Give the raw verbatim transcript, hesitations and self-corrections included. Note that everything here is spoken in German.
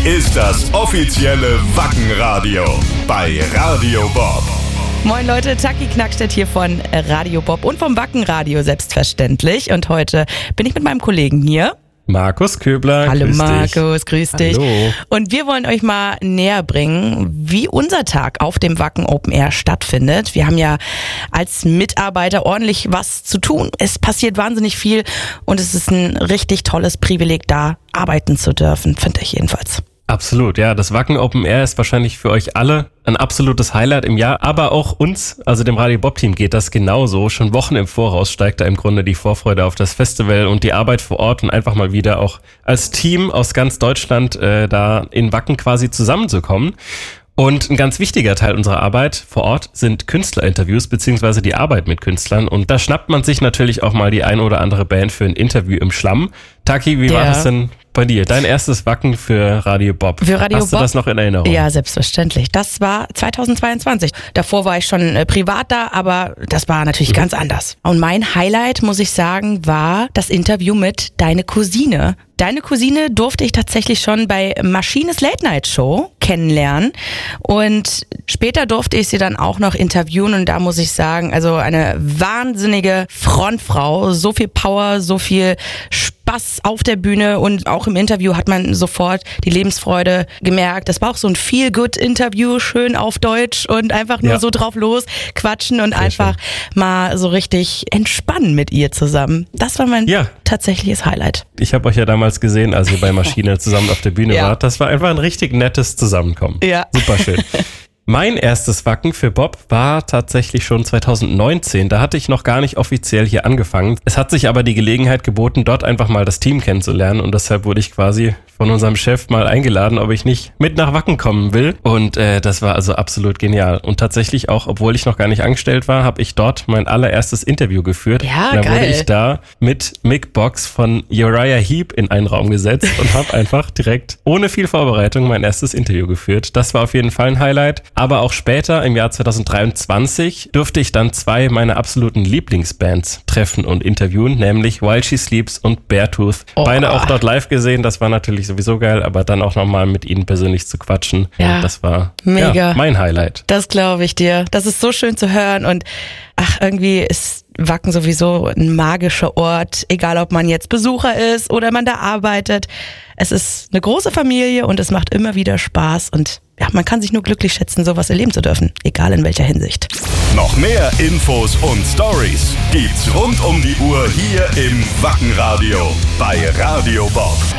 ist das offizielle Wackenradio bei Radio Bob. Moin Leute, Taki Knackstedt hier von Radio Bob und vom Wackenradio selbstverständlich. Und heute bin ich mit meinem Kollegen hier. Markus Köbler. Hallo grüß Markus, dich. grüß dich. Hallo. Und wir wollen euch mal näher bringen, wie unser Tag auf dem Wacken Open Air stattfindet. Wir haben ja als Mitarbeiter ordentlich was zu tun. Es passiert wahnsinnig viel und es ist ein richtig tolles Privileg, da arbeiten zu dürfen, finde ich jedenfalls. Absolut, ja. Das Wacken Open Air ist wahrscheinlich für euch alle ein absolutes Highlight im Jahr, aber auch uns, also dem Radio Bob Team, geht das genauso. Schon Wochen im Voraus steigt da im Grunde die Vorfreude auf das Festival und die Arbeit vor Ort und einfach mal wieder auch als Team aus ganz Deutschland äh, da in Wacken quasi zusammenzukommen. Und ein ganz wichtiger Teil unserer Arbeit vor Ort sind Künstlerinterviews beziehungsweise die Arbeit mit Künstlern. Und da schnappt man sich natürlich auch mal die ein oder andere Band für ein Interview im Schlamm. Taki, wie Ja. war das denn bei dir? Dein erstes Wacken für Radio Bob. Für Radio Hast du Bob? das noch in Erinnerung? Ja, selbstverständlich. Das war zweitausendzweiundzwanzig. Davor war ich schon äh, privat da, aber das war natürlich Mhm. ganz anders. Und mein Highlight, muss ich sagen, war das Interview mit Deine Cousine. Deine Cousine durfte ich tatsächlich schon bei Maschines Late Night Show kennenlernen und später durfte ich sie dann auch noch interviewen und da muss ich sagen, also eine wahnsinnige Frontfrau, so viel Power, so viel Spaß auf der Bühne und auch im Interview hat man sofort die Lebensfreude gemerkt. Das war auch so ein Feel-Good-Interview, schön auf Deutsch und einfach nur Ja. so drauf los quatschen und Sehr einfach schön. mal so richtig entspannen mit ihr zusammen. Das war mein Ja. tatsächliches Highlight. Ich habe euch ja damals gesehen, als ihr bei Maschine zusammen auf der Bühne Ja. wart. Das war einfach ein richtig nettes Zusammenkommen. Ja. Super schön. Mein erstes Wacken für Bob war tatsächlich schon zweitausendneunzehn. Da hatte ich noch gar nicht offiziell hier angefangen. Es hat sich aber die Gelegenheit geboten, dort einfach mal das Team kennenzulernen und deshalb wurde ich quasi von unserem Chef mal eingeladen, ob ich nicht mit nach Wacken kommen will. Und äh, das war also absolut genial. Und tatsächlich auch, obwohl ich noch gar nicht angestellt war, habe ich dort mein allererstes Interview geführt. Ja, da geil. wurde ich da mit Mick Box von Uriah Heep in einen Raum gesetzt und habe einfach direkt ohne viel Vorbereitung mein erstes Interview geführt. Das war auf jeden Fall ein Highlight. Aber auch später, im Jahr zweitausenddreiundzwanzig, durfte ich dann zwei meiner absoluten Lieblingsbands treffen und interviewen, nämlich While She Sleeps und Beartooth. Oh. Beide auch dort live gesehen, das war natürlich sowieso geil, aber dann auch nochmal mit ihnen persönlich zu quatschen. Ja. Und das war Mega. Ja, mein Highlight. Das glaube ich dir. Das ist so schön zu hören und ach, irgendwie ist Wacken sowieso ein magischer Ort, egal ob man jetzt Besucher ist oder man da arbeitet. Es ist eine große Familie und es macht immer wieder Spaß und ja, man kann sich nur glücklich schätzen, sowas erleben zu dürfen, egal in welcher Hinsicht. Noch mehr Infos und Stories gibt's rund um die Uhr hier im Wackenradio bei Radio Bob.